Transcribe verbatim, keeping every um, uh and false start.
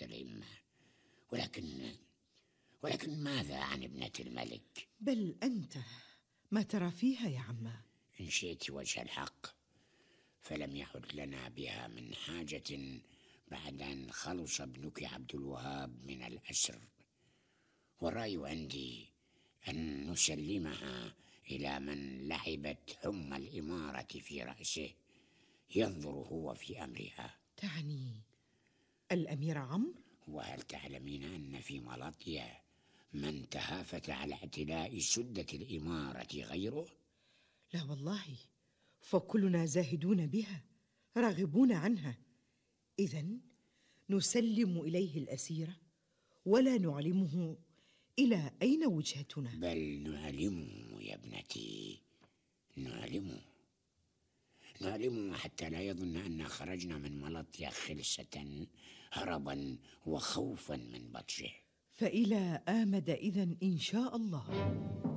الإمة. ولكن ولكن ماذا عن ابنة الملك؟ بل أنت ما ترى فيها يا عماه؟ إن شئت وجه الحق فلم يعد لنا بها من حاجة بعد أن خلص ابنك عبد الوهاب من الأسر، والرأي عندي أن نسلمها إلى من لعبت حمى الإمارة في رأسه ينظر هو في أمرها. تعني الأمير عمرو؟ وهل تعلمين أن في ملطية من تهافت على اعتلاء سدة الإمارة غيره؟ لا والله، فكلنا زاهدون بها راغبون عنها. إذن نسلم إليه الأسيرة ولا نعلمه إلى أين وجهتنا؟ بل نعلمه يا ابنتي، نعلمه نعلمه حتى لا يظن أن خرجنا من ملطية خلسة هربا وخوفا من بطشه. فإلى آمد إذن إن شاء الله.